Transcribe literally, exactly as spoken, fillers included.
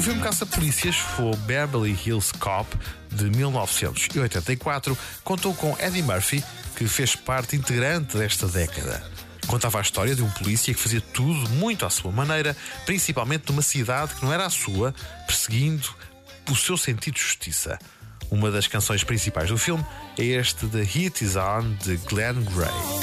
O filme Caça-Polícias foi Beverly Hills Cop, de mil novecentos e oitenta e quatro, contou com Eddie Murphy, que fez parte integrante desta década. Contava a história de um polícia que fazia tudo muito à sua maneira, principalmente numa cidade que não era a sua, perseguindo o seu sentido de justiça. Uma das canções principais do filme é este The Heat Is On, de Glenn Gray.